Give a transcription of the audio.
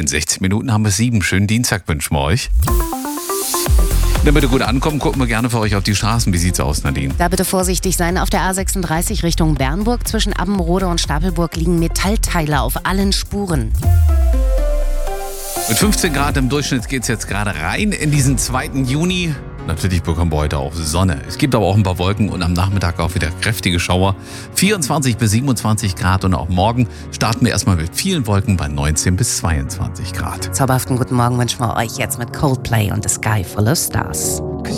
In 16 Minuten haben wir 7. Schönen Dienstag wünschen wir euch. Damit ihr gut ankommt, gucken wir gerne für euch auf die Straßen. Wie sieht's aus, Nadine? Da bitte vorsichtig sein. Auf der A36 Richtung Bernburg zwischen Abbenrode und Stapelburg liegen Metallteile auf allen Spuren. Mit 15 Grad im Durchschnitt geht's jetzt gerade rein in diesen 2. Juni. Natürlich bekommen wir heute auch Sonne. Es gibt aber auch ein paar Wolken und am Nachmittag auch wieder kräftige Schauer. 24 bis 27 Grad und auch morgen starten wir erstmal mit vielen Wolken bei 19 bis 22 Grad. Zauberhaften guten Morgen wünschen wir euch jetzt mit Coldplay und The Sky Full of Stars.